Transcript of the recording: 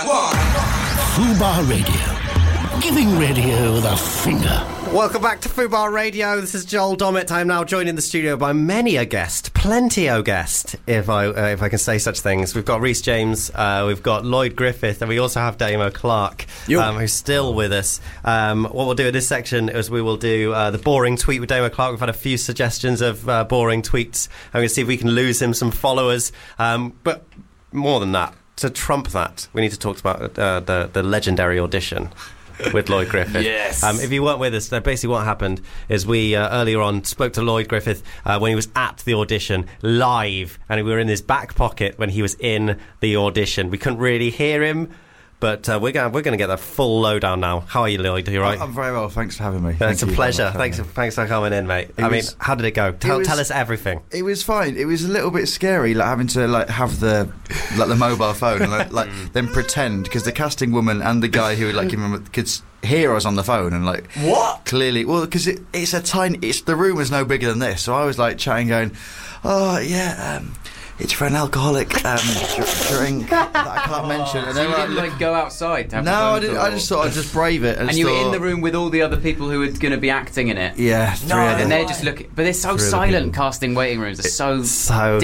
Fubar Radio. Giving radio the finger. Welcome back to Fubar Radio. This is Joel Dommett. I'm now joined in the studio by many a guest, plenty-o guest, if I can say such things. We've got Rhys James, we've got Lloyd Griffith, and we also have Damo Clark, who's still with us. What we'll do in this section is we will do the boring tweet with Damo Clark. We've had a few suggestions of boring tweets. I'm going to see if we can lose him some followers. But more than that, to trump that, we need to talk about the legendary audition with Lloyd Griffith. Yes. If you weren't with us, basically what happened is we earlier on spoke to Lloyd Griffith when he was at the audition live, and we were in his back pocket when he was in the audition. We couldn't really hear him, but we're going to get the full lowdown now. How are you, Lloyd? Are you right? I'm very well. Thanks for having me. It's a pleasure. Thanks for coming in, mate. How did it go? Tell us everything. It was fine. It was a little bit scary, like having to have the mobile phone and then pretend, because the casting woman and the guy who could hear us on the phone and what? Clearly, well, because the room was no bigger than this, so I was chatting, going, oh yeah. It's for an alcoholic drink that I can't mention. And so you didn't go outside to have I didn't. I just thought I'd just brave it. And you were in the room with all the other people who were going to be acting in it. Yeah, and they're just looking, but they're so silent. Casting waiting rooms are so